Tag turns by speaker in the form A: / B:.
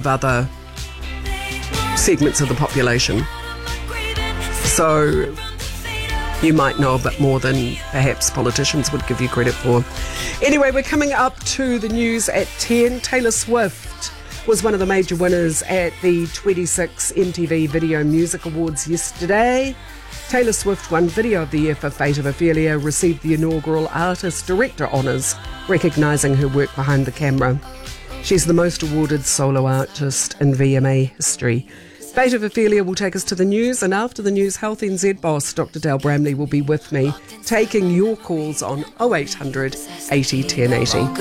A: other segments of the population. So you might know a bit more than perhaps politicians would give you credit for. Anyway, we're coming up to the news at 10. Taylor Swift was one of the major winners at the 26 MTV Video Music Awards yesterday. Taylor Swift won Video of the Year for Fate of Ophelia, received the inaugural Artist Director Honours, recognising her work behind the camera. She's the most awarded solo artist in VMA history. Fate of Ophelia will take us to the news, and after the news, Health NZ boss Dr Dale Bramley will be with me, taking your calls on 0800 80 1080.